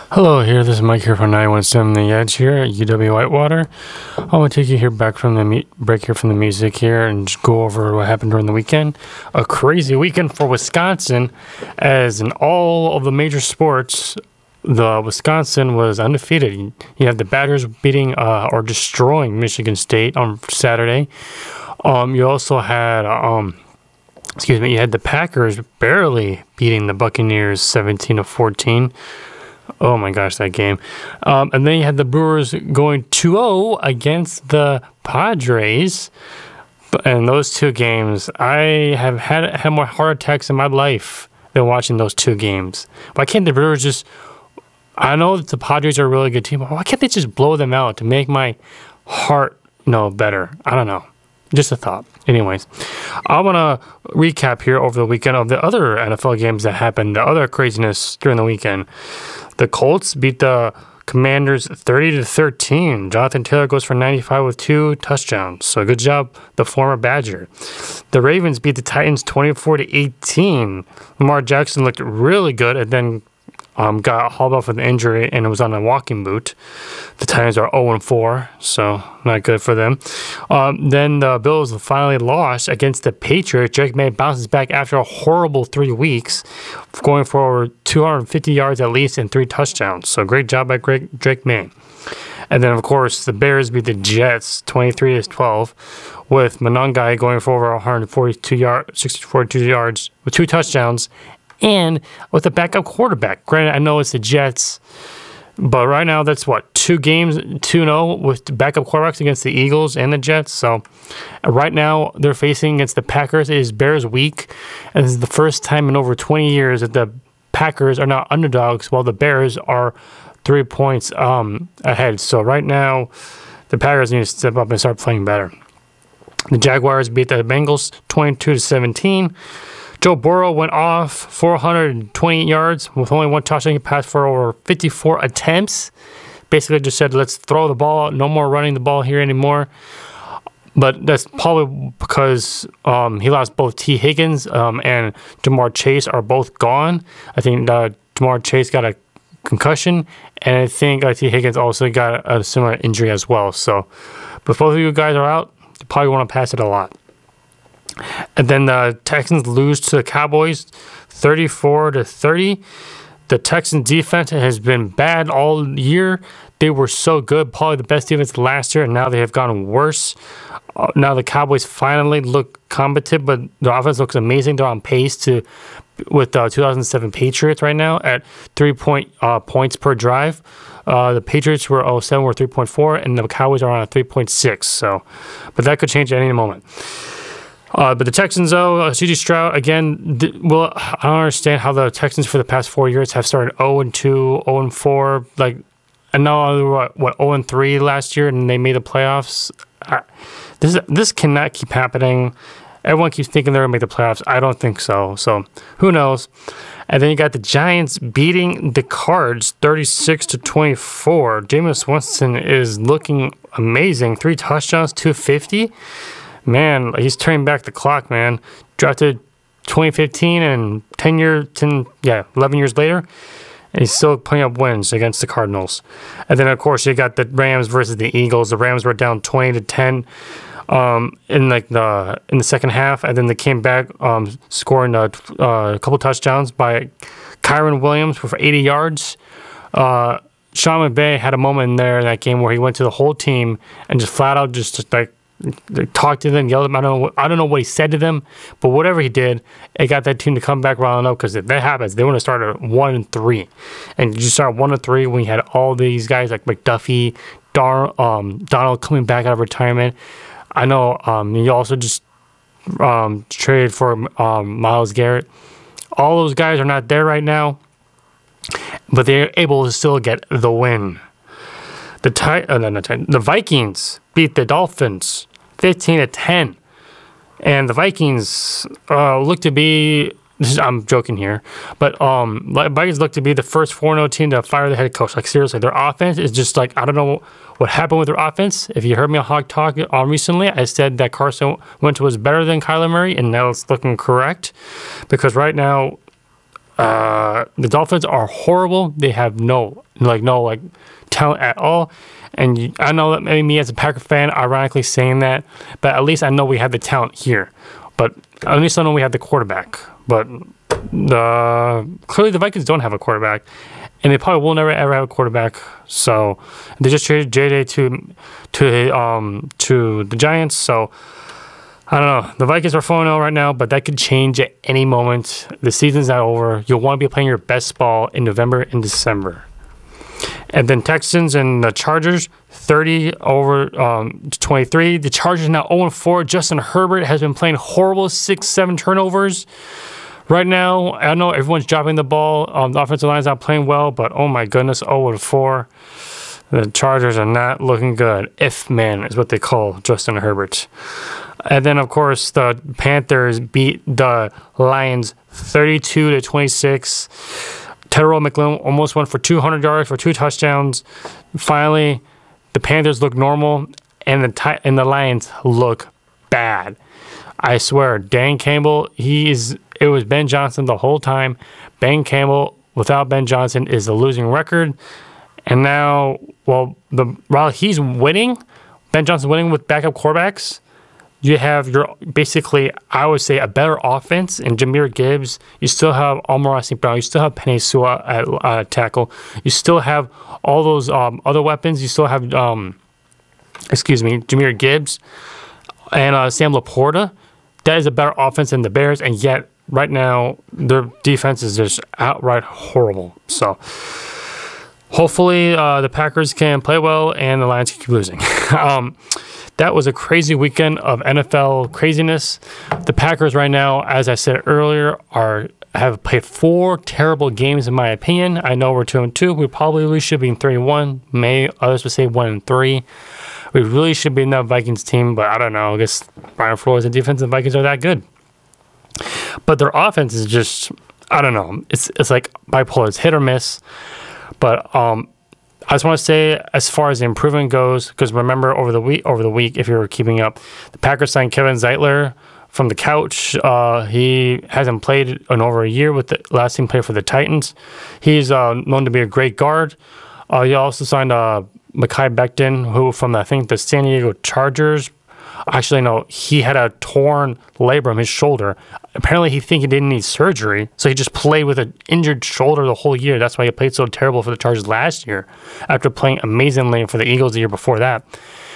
Hello here, this is Mike here from 917 The Edge here at UW Whitewater. I want to take you here back from the break here from the music here and just go over what happened during the weekend. A crazy weekend for Wisconsin, as in all of the major sports, the Wisconsin was undefeated. You have the Badgers beating or destroying Michigan State on Saturday. You also had you had the Packers barely beating the Buccaneers 17-14. Oh my gosh, that game. And then you had the Brewers going 2-0 against the Padres. And those two games, I have had more heart attacks in my life than watching those two games. Why can't the Brewers just... I know that the Padres are a really good team, but why can't they just blow them out to make my heart better? I don't know. Just a thought. Anyways, I want to recap here over the weekend of the other NFL games that happened, the other craziness during the weekend. The Colts beat the Commanders 30-13. Jonathan Taylor goes for 95 with 2 touchdowns. So good job, the former Badger. The Ravens beat the Titans 24-18. Lamar Jackson looked really good and then got hauled off with an injury and it was on a walking boot. The Titans are 0-4, so not good for them. Then the Bills finally lost against the Patriots. Drake May bounces back after a horrible 3 weeks, going for 250 yards at least and 3 touchdowns. So great job by Drake May. And then, of course, the Bears beat the Jets 23-12 with Monangai going for over 142 yards with 2 touchdowns and with a backup quarterback. Granted, I know it's the Jets, but right now that's 2 games, 2-0 with backup quarterbacks against the Eagles and the Jets. So right now they're facing against the Packers. It is Bears week, and this is the first time in over 20 years that the Packers are not underdogs while the Bears are 3 points ahead. So right now the Packers need to step up and start playing better. The Jaguars beat the Bengals 22-17. Joe Burrow went off 428 yards with only 1 touchdown. He passed for over 54 attempts. Basically just said, let's throw the ball out. No more running the ball here anymore. But that's probably because he lost both T. Higgins and Ja'Marr Chase are both gone. I think Ja'Marr Chase got a concussion, and I think T. Higgins also got a similar injury as well. So, but both of you guys are out. You probably want to pass it a lot. And then the Texans lose to the Cowboys 34-30. The Texans defense has been bad all year. They were so good, probably the best defense last year, and now they have gotten worse. Now the Cowboys finally look competent, but their offense looks amazing. They're on pace with 2007 Patriots right now at 3 points per drive. The Patriots were 3.4, and the Cowboys are on a 3.6. So, but that could change at any moment. But the Texans, though, C.J. Stroud, again, I don't understand how the Texans for the past 4 years have started 0-2, 0-4. Like, I know they were, 0-3 last year, and they made the playoffs. This cannot keep happening. Everyone keeps thinking they're going to make the playoffs. I don't think so. So, who knows? And then you got the Giants beating the Cards 36-24. Jameis Winston is looking amazing. 3 touchdowns, 250. Man, he's turning back the clock, man. Drafted 2015 and 11 years later, and he's still putting up wins against the Cardinals. And then, of course, you got the Rams versus the Eagles. The Rams were down 20-10 in the second half, and then they came back, scoring a couple touchdowns by Kyren Williams for 80 yards. Sean McVay had a moment in there in that game where he went to the whole team and just flat out talked to them, yelled at them. I don't know what he said to them, but whatever he did, it got that team to come back round up, because if that happens, they want to start at 1-3. And you start 1-3 when you had all these guys like McDuffie, Donald coming back out of retirement. I know you also just traded for Myles Garrett. All those guys are not there right now, but they're able to still get the win. The Vikings beat the Dolphins 15-10, and the Vikings look to be. I'm joking here, but Vikings look to be the first 4-0 team to fire the head coach. Like, seriously, their offense is just like, I don't know what happened with their offense. If you heard me on Hawk Talk recently, I said that Carson Wentz was better than Kyler Murray, and now it's looking correct, because right now The Dolphins are horrible. They have no talent at all. And I know that maybe me as a Packer fan, ironically saying that, but at least I know we have the talent here. But at least I know we have the quarterback. But clearly the Vikings don't have a quarterback, and they probably will never ever have a quarterback. So they just traded JJ to the Giants. So I don't know. The Vikings are 4-0 right now, but that could change at any moment. The season's not over. You'll want to be playing your best ball in November and December. And then Texans and the Chargers, 30-23. The Chargers now 0-4. Justin Herbert has been playing horrible, 6-7 turnovers. Right now, I know everyone's dropping the ball. The offensive line's not playing well, but oh my goodness, 0-4. The Chargers are not looking good. If-man is what they call Justin Herbert. And then, of course, the Panthers beat the Lions 32-26. Tyrell McGlynn almost went for 200 yards for 2 touchdowns. Finally, the Panthers look normal, and the Lions look bad. I swear, Dan Campbell, it was Ben Johnson the whole time. Ben Campbell, without Ben Johnson, is a losing record. And now, while he's winning, Ben Johnson's winning with backup quarterbacks, you have basically, I would say, a better offense in Jahmyr Gibbs. You still have Amon-Ra St. Brown. You still have Penei Sewell at tackle. You still have all those other weapons. You still have, Jahmyr Gibbs and Sam Laporta. That is a better offense than the Bears, and yet right now their defense is just outright horrible. So hopefully the Packers can play well and the Lions can keep losing. That was a crazy weekend of NFL craziness. The Packers right now, as I said earlier, have played 4 terrible games in my opinion. I know we're 2-2. We probably should be 3-1. Others would say 1-3. We really should be in that Vikings team, but I don't know. I guess Brian Flores and defense and Vikings are that good. But their offense is just, I don't know. It's like bipolar. It's hit or miss. But I just want to say, as far as the improvement goes, because remember over the week, if you were keeping up, the Packers signed Kevin Zeitler from the couch. He hasn't played in over a year with the last team played for the Titans. He's known to be a great guard. He also signed Mekhi Becton, who from I think the San Diego Chargers. Actually, no, he had a torn labrum, his shoulder. Apparently, he didn't need surgery, so he just played with an injured shoulder the whole year. That's why he played so terrible for the Chargers last year, after playing amazingly for the Eagles the year before that.